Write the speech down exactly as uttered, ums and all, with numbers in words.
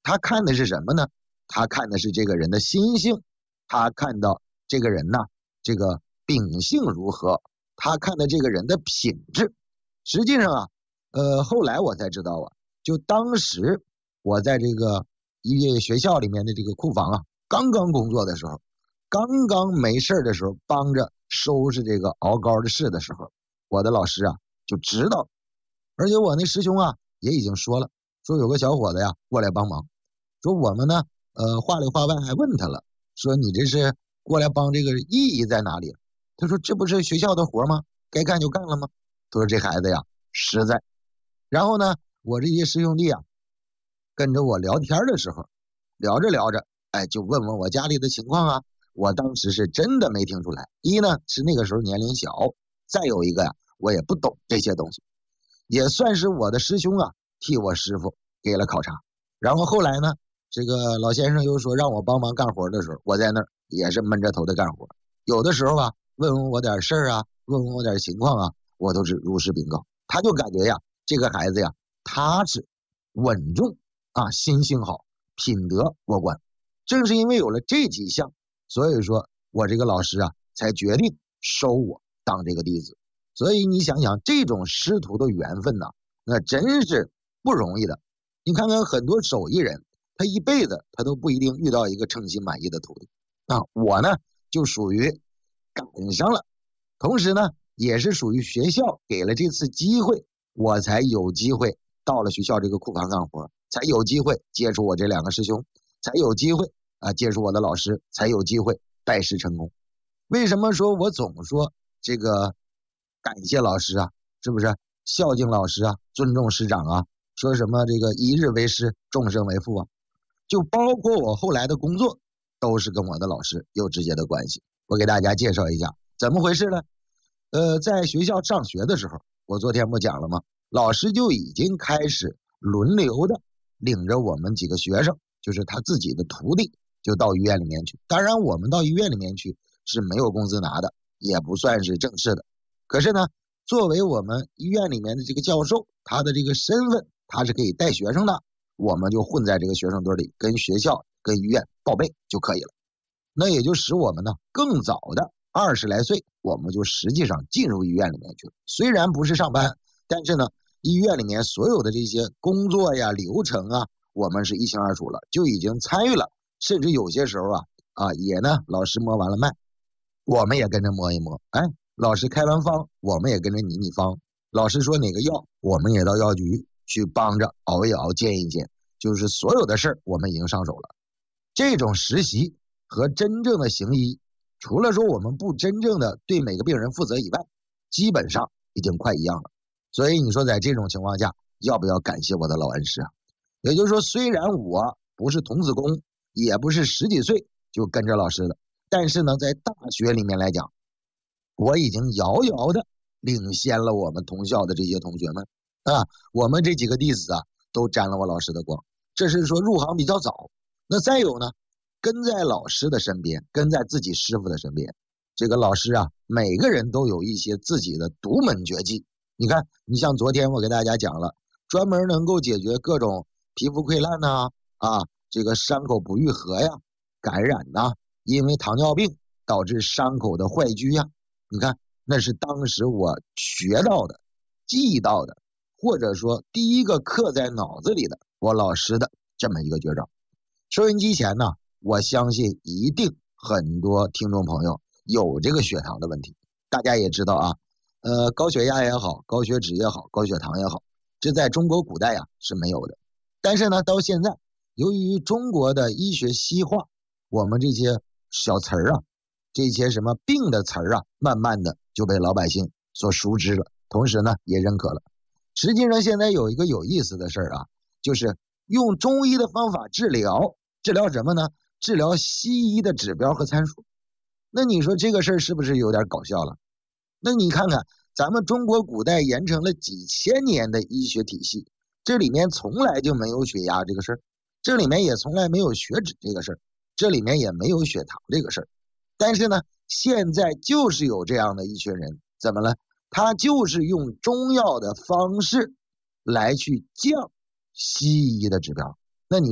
他看的是什么呢？他看的是这个人的心性，他看到这个人呢，这个秉性如何，他看的这个人的品质。实际上啊，呃，后来我才知道啊，就当时我在这个一学校里面的这个库房啊，刚刚工作的时候，刚刚没事的时候，帮着收拾这个熬膏的事的时候，我的老师啊就知道，而且我那师兄啊也已经说了，说有个小伙子呀过来帮忙，说我们呢，呃，话里话外还问他了，说你这是过来帮，这个意义在哪里？他说这不是学校的活吗？该干就干了吗？他说这孩子呀实在。然后呢，我这些师兄弟啊跟着我聊天的时候，聊着聊着，哎，就问问我家里的情况啊。我当时是真的没听出来，一呢是那个时候年龄小，再有一个呀，我也不懂这些东西，也算是我的师兄啊替我师傅给了考察。然后后来呢，这个老先生又说让我帮忙干活的时候，我在那儿也是闷着头的干活。有的时候啊，问问我点事儿啊，问问我点情况啊，我都是如实禀告。他就感觉呀，这个孩子呀踏实稳重啊，心性好，品德过关。正是因为有了这几项，所以说我这个老师啊才决定收我当这个弟子。所以你想想，这种师徒的缘分呢，那真是不容易的。你看看很多手艺人，他一辈子他都不一定遇到一个称心满意的徒弟啊。我呢就属于赶上了，同时呢也是属于学校给了这次机会，我才有机会到了学校这个库房干活，才有机会接触我这两个师兄，才有机会啊接触我的老师，才有机会拜师成功。为什么说我总说这个感谢老师啊，是不是孝敬老师啊，尊重师长啊，说什么这个一日为师，终生为父啊，就包括我后来的工作都是跟我的老师有直接的关系。我给大家介绍一下怎么回事呢？呃，在学校上学的时候，我昨天不讲了吗？老师就已经开始轮流的领着我们几个学生，就是他自己的徒弟，就到医院里面去。当然我们到医院里面去是没有工资拿的，也不算是正式的。可是呢，作为我们医院里面的这个教授，他的这个身份他是可以带学生的，我们就混在这个学生堆里，跟学校跟医院报备就可以了。那也就使我们呢更早的二十来岁，我们就实际上进入医院里面去了。虽然不是上班，但是呢医院里面所有的这些工作呀流程啊，我们是一清二楚了，就已经参与了。甚至有些时候啊啊也呢老师摸完了脉，我们也跟着摸一摸，哎，老师开完方，我们也跟着拟拟方。老师说哪个药，我们也到药局去帮着熬一熬，煎一煎，就是所有的事儿我们已经上手了。这种实习和真正的行医，除了说我们不真正的对每个病人负责以外，基本上已经快一样了。所以你说在这种情况下，要不要感谢我的老恩师啊？也就是说，虽然我不是童子功，也不是十几岁就跟着老师的，但是呢，在大学里面来讲，我已经遥遥的领先了我们同校的这些同学们啊。我们这几个弟子啊，都沾了我老师的光，这是说入行比较早。那再有呢，跟在老师的身边，跟在自己师傅的身边，这个老师啊，每个人都有一些自己的独门绝技。你看，你像昨天我给大家讲了，专门能够解决各种皮肤溃烂呐、啊，啊，这个伤口不愈合呀、感染呐、啊，因为糖尿病导致伤口的坏疽呀。你看，那是当时我学到的、记到的，或者说第一个刻在脑子里的我老师的这么一个绝招。收音机前呢，我相信一定很多听众朋友有这个血糖的问题。大家也知道啊，呃，高血压也好，高血脂也好，高血糖也好，这在中国古代呀是没有的。但是呢，到现在，由于中国的医学西化，我们这些小词儿啊，这些什么病的词儿啊，慢慢的就被老百姓所熟知了，同时呢也认可了。实际上现在有一个有意思的事儿啊，就是用中医的方法治疗，治疗什么呢？治疗西医的指标和参数。那你说这个事儿是不是有点搞笑了？那你看看咱们中国古代沿承了几千年的医学体系，这里面从来就没有血压这个事儿，这里面也从来没有血脂这个事儿，这里面也没有血糖这个事儿。但是呢，现在就是有这样的一群人，怎么了？他就是用中药的方式来去降西医的指标。